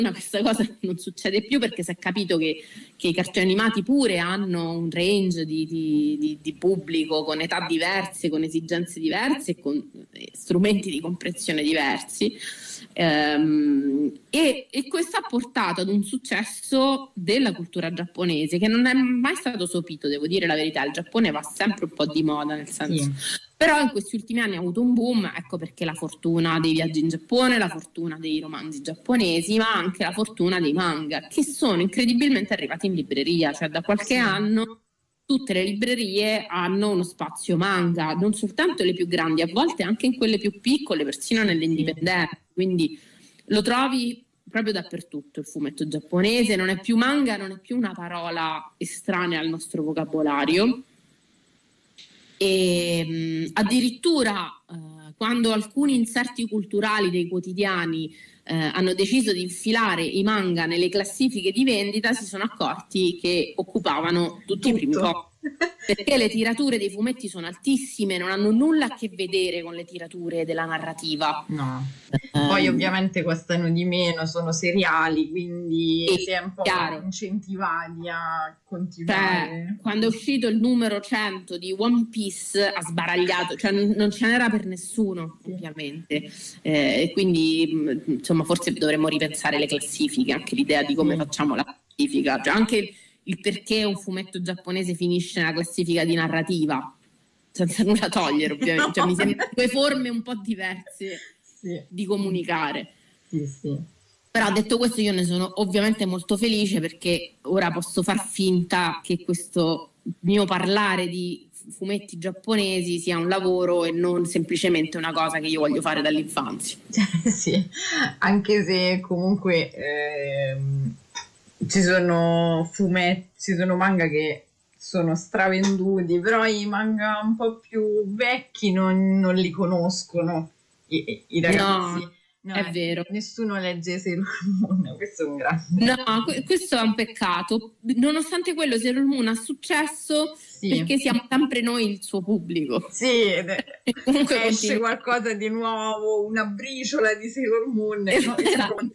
questa cosa non succede più, perché si è capito che i cartoni animati pure hanno un range di pubblico con età diverse, con esigenze diverse e con strumenti di comprensione diversi. E questo ha portato ad un successo della cultura giapponese che non è mai stato sopito, devo dire la verità. Il Giappone va sempre un po' di moda, nel senso. Però in questi ultimi anni ha avuto un boom, ecco perché la fortuna dei viaggi in Giappone, la fortuna dei romanzi giapponesi, ma anche la fortuna dei manga, che sono incredibilmente arrivati in libreria. Cioè da qualche anno tutte le librerie hanno uno spazio manga, non soltanto le più grandi, a volte anche in quelle più piccole, persino nelle indipendenti. Quindi lo trovi proprio dappertutto il fumetto giapponese, non è più manga, non è più una parola estranea al nostro vocabolario. E addirittura quando alcuni inserti culturali dei quotidiani hanno deciso di infilare i manga nelle classifiche di vendita, si sono accorti che occupavano tutti i primi posti, perché le tirature dei fumetti sono altissime, non hanno nulla a che vedere con le tirature della narrativa. No. Poi ovviamente costano di meno, sono seriali, quindi si è un po' incentivati a continuare. Quando è uscito il numero 100 di One Piece ha sbaragliato, cioè non ce n'era per nessuno, ovviamente. E quindi insomma forse dovremmo ripensare le classifiche, anche l'idea di come facciamo la classifica, cioè anche il perché un fumetto giapponese finisce nella classifica di narrativa, senza nulla togliere ovviamente. Cioè, mi sembra due forme un po' diverse di comunicare. Però detto questo, io ne sono ovviamente molto felice, perché ora posso far finta che questo mio parlare di fumetti giapponesi sia un lavoro e non semplicemente una cosa che io voglio fare dall'infanzia. Sì, anche se comunque ci sono fumetti, ci sono manga che sono stravenduti, però i manga un po' più vecchi non li conoscono i ragazzi. No, è vero. Nessuno legge Sailor Moon, questo è un grande. No, questo è un peccato. Nonostante quello, Sailor Moon ha successo perché siamo sempre noi il suo pubblico. Comunque esce qualcosa di nuovo, una briciola di Sailor Moon,